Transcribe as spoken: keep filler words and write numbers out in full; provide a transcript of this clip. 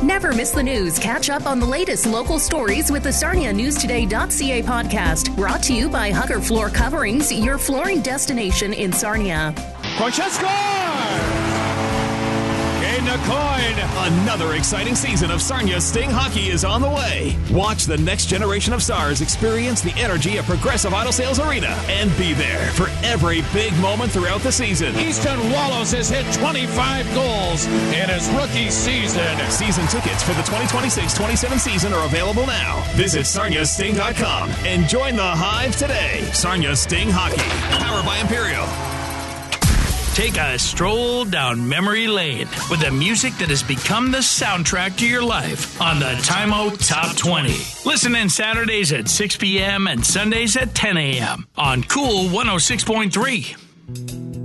Never miss the news. Catch up on the latest local stories with the Sarnia News Today dot c a podcast. Brought to you by Hugger Floor Coverings, your flooring destination in Sarnia. Francesco! Coin. Another exciting season of Sarnia Sting hockey is on the way. Watch the next generation of Stars experience the energy of Progressive Auto Sales Arena and be there for every big moment throughout the season. Easton Wallows has hit twenty-five goals in his rookie season. Season tickets for the twenty twenty-six twenty-seven season are available now. Visit Sarnia Sting dot com and join the Hive today. Sarnia Sting Hockey, powered by Imperial. Take a stroll down memory lane with the music that has become the soundtrack to your life on the Time Out Top twenty. Listen in Saturdays at six p.m. and Sundays at ten a.m. on Cool one oh six point three.